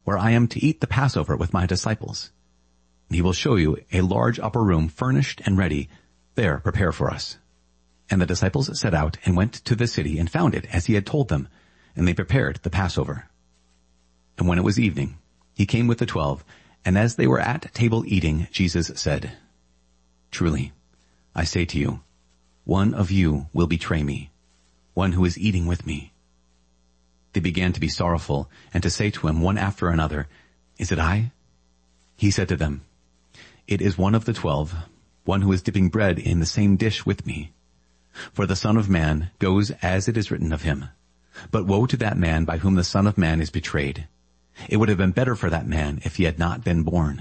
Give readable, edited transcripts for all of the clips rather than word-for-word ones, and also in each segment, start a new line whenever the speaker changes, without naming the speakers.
where I am to eat the Passover with my disciples. And he will show you a large upper room furnished and ready. There prepare for us." And the disciples set out and went to the city and found it as he had told them, and they prepared the Passover. And when it was evening, he came with the 12, and as they were at table eating, Jesus said, "Truly, I say to you, one of you will betray me, one who is eating with me." They began to be sorrowful and to say to him one after another, "Is it I?" He said to them, "It is one of the 12, one who is dipping bread in the same dish with me. For the Son of Man goes as it is written of him. But woe to that man by whom the Son of Man is betrayed. It would have been better for that man if he had not been born."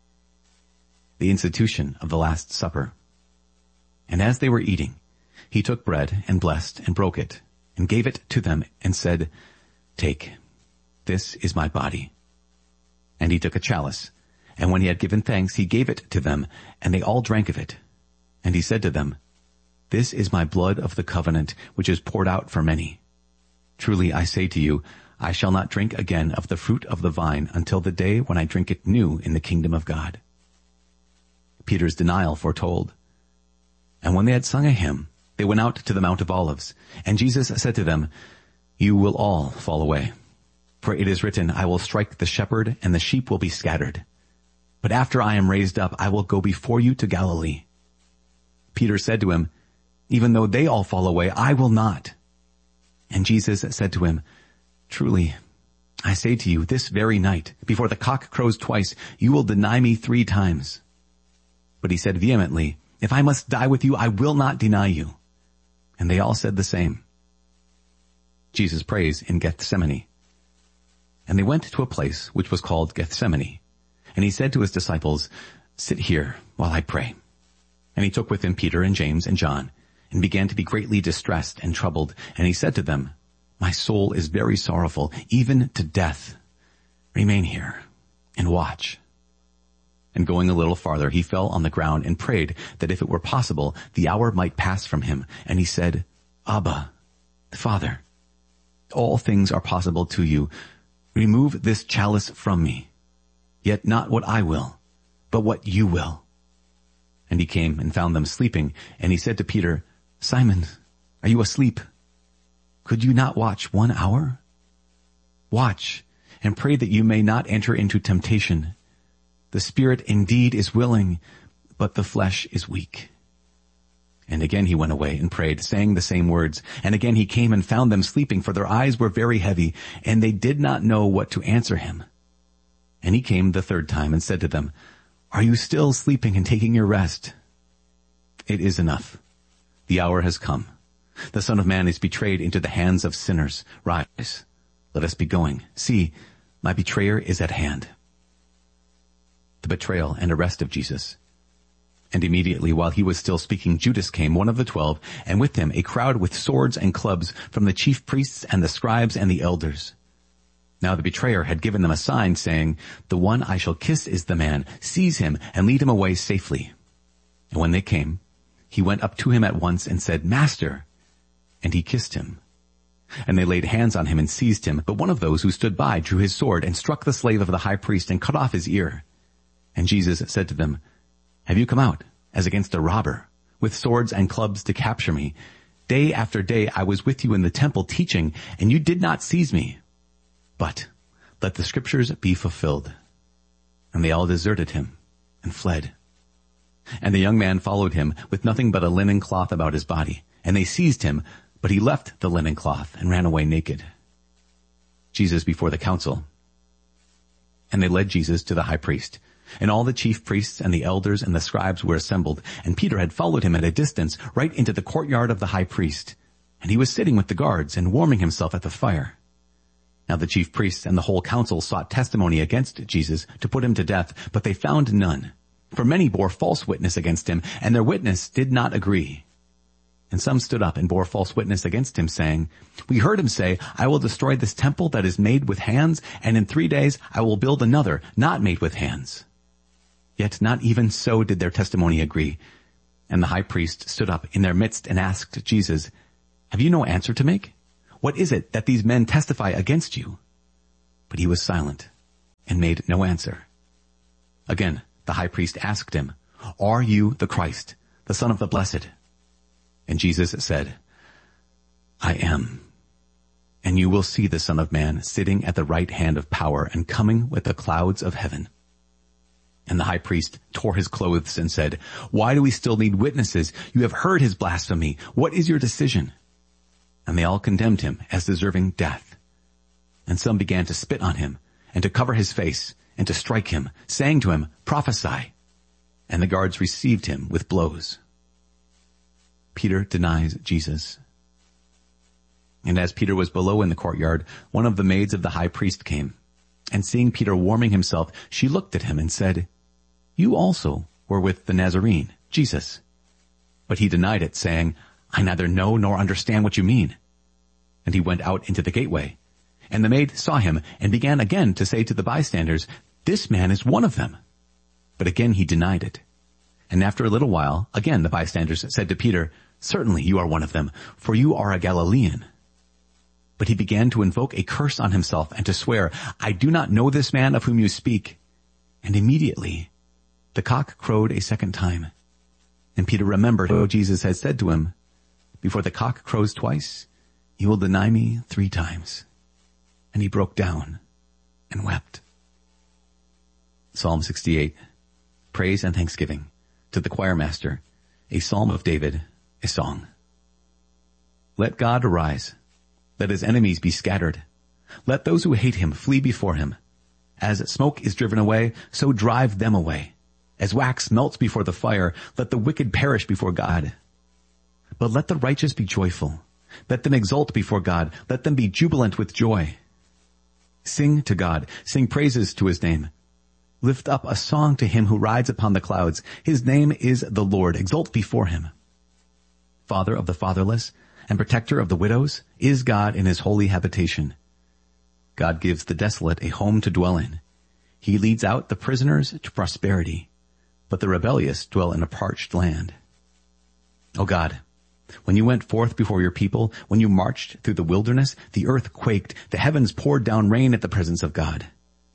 The institution of the Last Supper. And as they were eating, he took bread and blessed and broke it and gave it to them and said, "Take, this is my body." And he took a chalice, and when he had given thanks, he gave it to them, and they all drank of it. And he said to them, "This is my blood of the covenant, which is poured out for many. Truly I say to you, I shall not drink again of the fruit of the vine until the day when I drink it new in the kingdom of God." Peter's denial foretold. And when they had sung a hymn, they went out to the Mount of Olives. And Jesus said to them, "You will all fall away. For it is written, I will strike the shepherd, and the sheep will be scattered. But after I am raised up, I will go before you to Galilee." Peter said to him, "Even though they all fall away, I will not." And Jesus said to him, "Truly, I say to you, this very night, before the cock crows twice, you will deny me 3 times. But he said vehemently, "If I must die with you, I will not deny you." And they all said the same. Jesus prays in Gethsemane. And they went to a place which was called Gethsemane. And he said to his disciples, "Sit here while I pray." And he took with him Peter and James and John, and began to be greatly distressed and troubled. And he said to them, "My soul is very sorrowful, even to death. Remain here and watch." And going a little farther, he fell on the ground and prayed that if it were possible, the hour might pass from him. And he said, "Abba, Father, all things are possible to you. Remove this chalice from me. Yet not what I will, but what you will." And he came and found them sleeping. And he said to Peter, "Simon, are you asleep? Could you not watch 1 hour? Watch and pray that you may not enter into temptation. The spirit indeed is willing, but the flesh is weak." And again he went away and prayed, saying the same words. And again he came and found them sleeping, for their eyes were very heavy, and they did not know what to answer him. And he came the 3rd time and said to them, "Are you still sleeping and taking your rest? It is enough. The hour has come. The Son of Man is betrayed into the hands of sinners. Rise, let us be going. See, my betrayer is at hand." The betrayal and arrest of Jesus. And immediately while he was still speaking, Judas came, one of the 12, and with him a crowd with swords and clubs from the chief priests and the scribes and the elders. Now the betrayer had given them a sign, saying, "The one I shall kiss is the man. Seize him and lead him away safely." And when they came, he went up to him at once and said, "Master," and he kissed him. And they laid hands on him and seized him. But one of those who stood by drew his sword and struck the slave of the high priest and cut off his ear. And Jesus said to them, "Have you come out, as against a robber, with swords and clubs to capture me? Day after day I was with you in the temple teaching, and you did not seize me. But let the scriptures be fulfilled." And they all deserted him and fled. And the young man followed him with nothing but a linen cloth about his body. And they seized him, but he left the linen cloth and ran away naked. Jesus before the council. And they led Jesus to the high priest. And all the chief priests and the elders and the scribes were assembled. And Peter had followed him at a distance right into the courtyard of the high priest. And he was sitting with the guards and warming himself at the fire. Now the chief priests and the whole council sought testimony against Jesus to put him to death, but they found none. For many bore false witness against him, and their witness did not agree. And some stood up and bore false witness against him, saying, "We heard him say, I will destroy this temple that is made with hands, and in 3 days I will build another, not made with hands." Yet not even so did their testimony agree. And the high priest stood up in their midst and asked Jesus, "Have you no answer to make? What is it that these men testify against you?" But he was silent. and made no answer. Again, the high priest asked him, "Are you the Christ, the Son of the Blessed?" And Jesus said, "I am. And you will see the Son of Man sitting at the right hand of power and coming with the clouds of heaven." And the high priest tore his clothes and said, "Why do we still need witnesses? You have heard his blasphemy. What is your decision?" And they all condemned him as deserving death. And some began to spit on him and to cover his face and to strike him, saying to him, "Prophesy." And the guards received him with blows. Peter denies Jesus. And as Peter was below in the courtyard, one of the maids of the high priest came. And seeing Peter warming himself, she looked at him and said, "You also were with the Nazarene, Jesus." But he denied it, saying, "I neither know nor understand what you mean." And he went out into the gateway. And the maid saw him and began again to say to the bystanders, "This man is one of them." But again he denied it. And after a little while, again the bystanders said to Peter, "Certainly you are one of them, for you are a Galilean." But he began to invoke a curse on himself and to swear, "I do not know this man of whom you speak." And immediately the cock crowed a second time. And Peter remembered what Jesus had said to him, "Before the cock crows twice, you will deny me 3 times. And he broke down and wept. Psalm 68, Praise and Thanksgiving. To the choir master, a psalm of David, a song. Let God arise. Let his enemies be scattered. Let those who hate him flee before him. As smoke is driven away, so drive them away. As wax melts before the fire, let the wicked perish before God. But let the righteous be joyful. Let them exult before God. Let them be jubilant with joy. Sing to God. Sing praises to his name. Lift up a song to him who rides upon the clouds. His name is the Lord. Exult before him. Father of the fatherless and protector of the widows is God in his holy habitation. God gives the desolate a home to dwell in. He leads out the prisoners to prosperity, but the rebellious dwell in a parched land. O God, when you went forth before your people, when you marched through the wilderness, the earth quaked, the heavens poured down rain at the presence of God.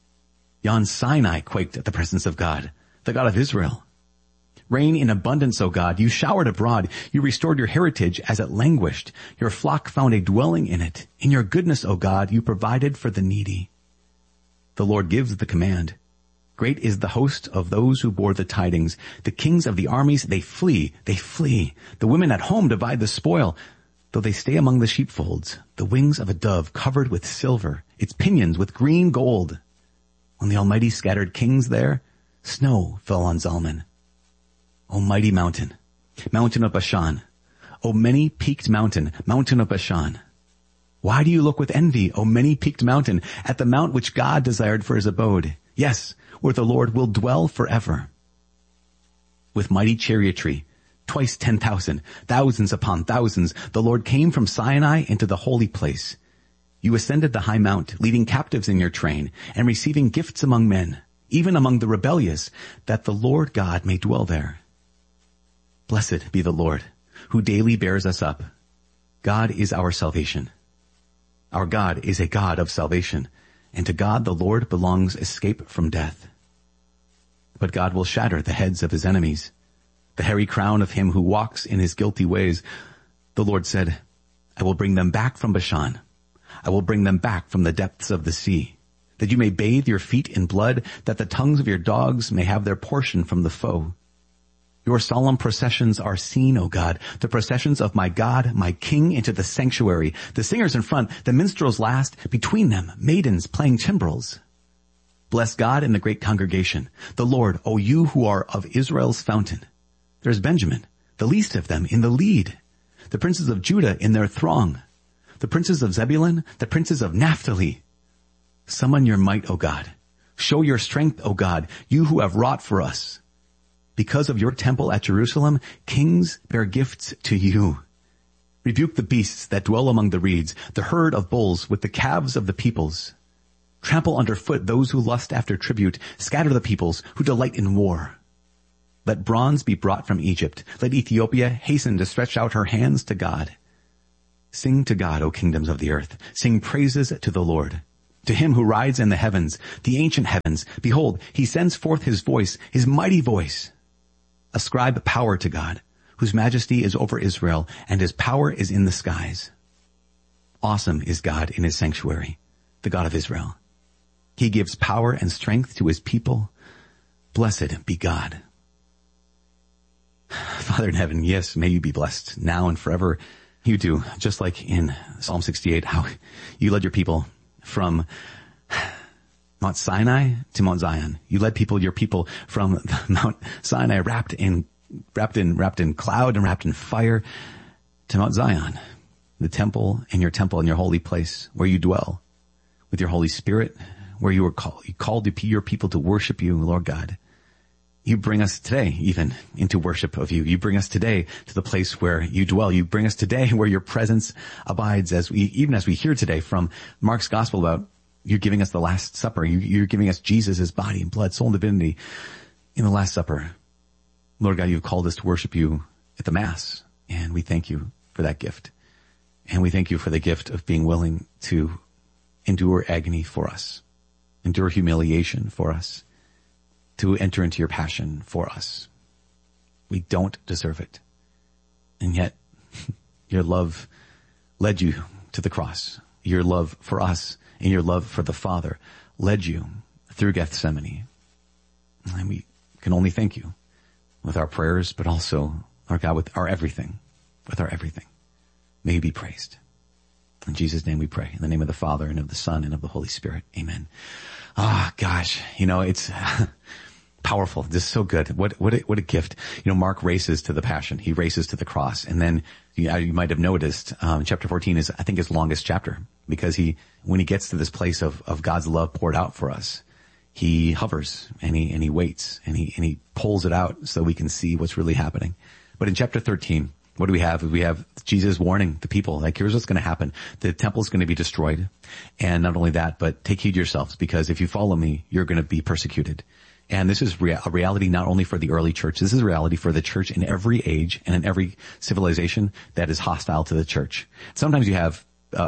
Yon Sinai quaked at the presence of God, the God of Israel. Rain in abundance, O God, you showered abroad, you restored your heritage as it languished. Your flock found a dwelling in it. In your goodness, O God, you provided for the needy. The Lord gives the command. Great is the host of those who bore the tidings. The kings of the armies, they flee, they flee. The women at home divide the spoil. Though they stay among the sheepfolds, the wings of a dove covered with silver, its pinions with green gold. When the Almighty scattered kings there, snow fell on Zalman. O mighty mountain, mountain of Bashan, O many-peaked mountain, mountain of Bashan. Why do you look with envy, O many-peaked mountain, at the mount which God desired for his abode? Yes, where the Lord will dwell forever. With mighty chariotry, twice 10,000, thousands upon thousands, the Lord came from Sinai into the holy place. You ascended the high mount, leading captives in your train, and receiving gifts among men, even among the rebellious, that the Lord God may dwell there. Blessed be the Lord, who daily bears us up. God is our salvation. Our God is a God of salvation, and to God the Lord belongs escape from death. But God will shatter the heads of his enemies, the hairy crown of him who walks in his guilty ways. The Lord said, I will bring them back from Bashan. I will bring them back from the depths of the sea, that you may bathe your feet in blood, that the tongues of your dogs may have their portion from the foe. Your solemn processions are seen, O God, the processions of my God, my King, into the sanctuary. The singers in front, the minstrels last, between them, maidens playing timbrels. Bless God in the great congregation, the Lord, O you who are of Israel's fountain. There's Benjamin, the least of them, in the lead, the princes of Judah in their throng, the princes of Zebulun, the princes of Naphtali. Summon your might, O God. Show your strength, O God, you who have wrought for us. Because of your temple at Jerusalem, kings bear gifts to you. Rebuke the beasts that dwell among the reeds, the herd of bulls with the calves of the peoples. Trample underfoot those who lust after tribute. Scatter the peoples who delight in war. Let bronze be brought from Egypt. Let Ethiopia hasten to stretch out her hands to God. Sing to God, O kingdoms of the earth. Sing praises to the Lord. To him who rides in the heavens, the ancient heavens, behold, he sends forth his voice, his mighty voice. Ascribe power to God, whose majesty is over Israel, and his power is in the skies. Awesome is God in his sanctuary, the God of Israel. He gives power and strength to his people. Blessed be God. Father in heaven, yes, may you be blessed now and forever. You do, just like in Psalm 68, how you led your people from Mount Sinai to Mount Zion. You led your people from Mount Sinai wrapped in cloud and wrapped in fire to Mount Zion, the temple and your holy place where you dwell with your Holy Spirit, where you called your people to worship you, Lord God. You bring us today even into worship of you. You bring us today to the place where you dwell. You bring us today where your presence abides, even as we hear today from Mark's gospel about you're giving us the Last Supper. You're giving us Jesus' body and blood, soul, and divinity in the Last Supper. Lord God, you've called us to worship you at the Mass, and we thank you for that gift. And we thank you for the gift of being willing to endure agony for us, endure humiliation for us, to enter into your passion for us. We don't deserve it. And yet, your love led you to the cross. Your love for us and your love for the Father led you through Gethsemane. And we can only thank you with our prayers, but also, our God, with our everything. May you be praised. In Jesus' name we pray. In the name of the Father, and of the Son, and of the Holy Spirit. Amen. Gosh, it's powerful. This is so good. What a gift. Mark races to the passion. He races to the cross. And then you might have noticed, chapter 14 is, I think, his longest chapter, because when he gets to this place of God's love poured out for us, he hovers and he waits and he pulls it out so we can see what's really happening. But in chapter 13, what do we have? We have Jesus warning the people, like, here's what's going to happen. The temple is going to be destroyed. And not only that, but take heed yourselves, because if you follow me, you're going to be persecuted. And this is a reality not only for the early church, this is a reality for the church in every age and in every civilization that is hostile to the church. Sometimes you have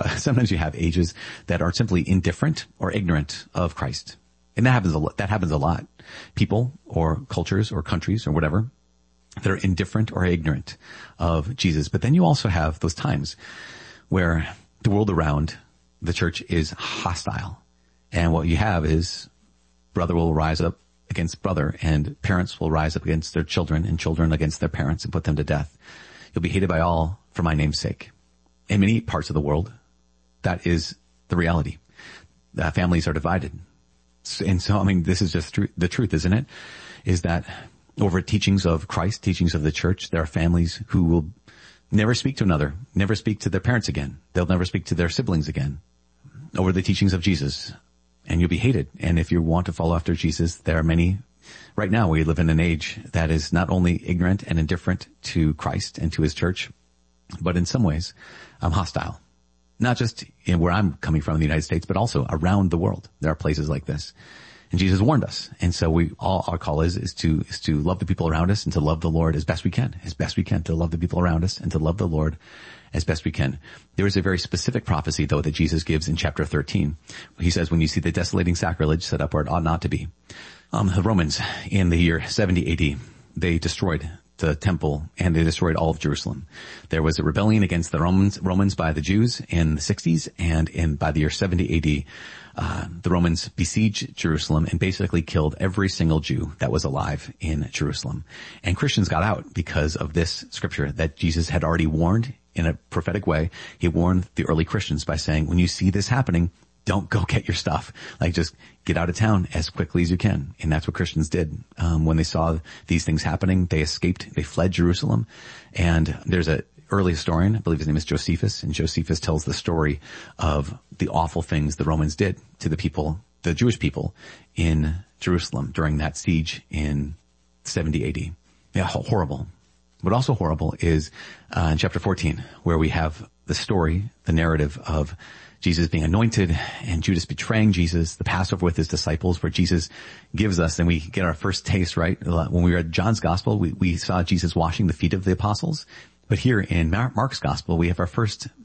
ages that are simply indifferent or ignorant of Christ. And that happens a lot. People or cultures or countries or whatever that are indifferent or ignorant of Jesus. But then you also have those times where the world around the church is hostile. And what you have is brother will rise up against brother, and parents will rise up against their children, and children against their parents, and put them to death. You'll be hated by all for my name's sake. In many parts of the world, that is the reality. Families are divided. And so, this is just the truth, isn't it? Is that over teachings of Christ, teachings of the church, there are families who will never speak to another, never speak to their parents again. They'll never speak to their siblings again over the teachings of Jesus. And you'll be hated. And if you want to follow after Jesus, there are many. Right now, we live in an age that is not only ignorant and indifferent to Christ and to his church, but in some ways, hostile. Not just in where I'm coming from in the United States, but also around the world. There are places like this. And Jesus warned us. And so our call is to love the people around us and to love the Lord as best we can, to love the people around us and to love the Lord as best we can. There is a very specific prophecy, though, that Jesus gives in chapter 13. He says, when you see the desolating sacrilege set up where it ought not to be. The Romans, in the year 70 AD, they destroyed the temple and they destroyed all of Jerusalem. There was a rebellion against the Romans by the Jews in the 60s, and by the year 70 AD, the Romans besieged Jerusalem and basically killed every single Jew that was alive in Jerusalem. And Christians got out because of this scripture that Jesus had already warned in a prophetic way. He warned the early Christians by saying, when you see this happening, don't go get your stuff. Just get out of town as quickly as you can. And that's what Christians did. When they saw these things happening, they escaped, they fled Jerusalem. And there's an early historian, I believe his name is Josephus, and Josephus tells the story of the awful things the Romans did to the people, the Jewish people in Jerusalem during that siege in 70 AD. Yeah, horrible. What also horrible is in chapter 14, where we have the story, the narrative of Jesus being anointed and Judas betraying Jesus, the Passover with his disciples, where Jesus gives us, and we get our first taste, right? When we read John's gospel, we saw Jesus washing the feet of the apostles. But here in Mark's gospel, we have our first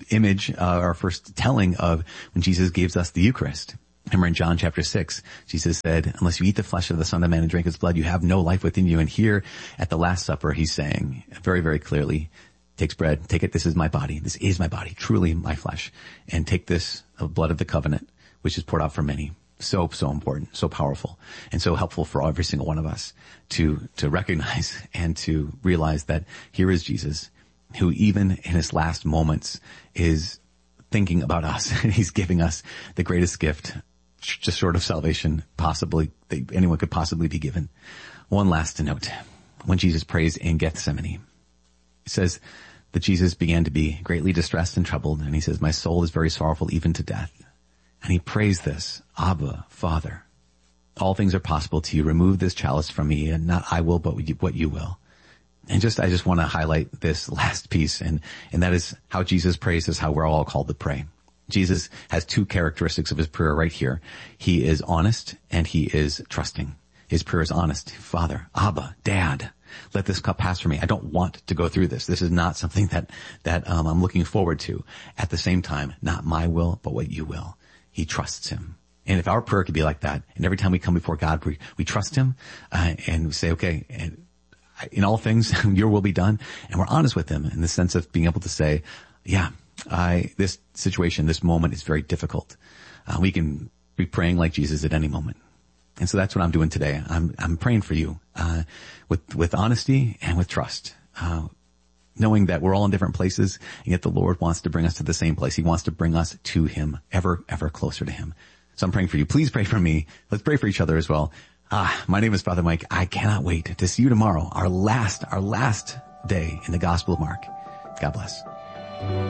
image, our first telling of when Jesus gives us the Eucharist. Remember in John chapter 6, Jesus said, unless you eat the flesh of the Son of Man and drink his blood, you have no life within you. And here at the Last Supper, he's saying very, very clearly, takes bread, take it, this is my body. This is my body, truly my flesh. And take this blood of the covenant, which is poured out for many. So important, so powerful, and so helpful for every single one of us to recognize and to realize that here is Jesus, who even in his last moments is thinking about us. He's giving us the greatest gift, just short of salvation, possibly, that anyone could possibly be given. One last note. When Jesus prays in Gethsemane, it says that Jesus began to be greatly distressed and troubled, and he says, my soul is very sorrowful, even to death. And he prays this, Abba, Father, all things are possible to you. Remove this chalice from me, and not I will, but what you will. And I just want to highlight this last piece, and that is how Jesus prays is how we're all called to pray. Jesus has two characteristics of his prayer right here. He is honest and he is trusting. His prayer is honest. Father, Abba, Dad, let this cup pass from me. I don't want to go through this. This is not something that I'm looking forward to. At the same time, not my will, but what you will. He trusts him. And if our prayer could be like that, and every time we come before God, we trust him, and we say, okay, and in all things, your will be done. And we're honest with him in the sense of being able to say, yeah, this situation, this moment is very difficult. We can be praying like Jesus at any moment. And so that's what I'm doing today. I'm praying for you, with honesty and with trust. Knowing that we're all in different places, and yet the Lord wants to bring us to the same place. He wants to bring us to him, ever, ever closer to him. So I'm praying for you. Please pray for me. Let's pray for each other as well. My name is Father Mike. I cannot wait to see you tomorrow, our last day in the Gospel of Mark. God bless.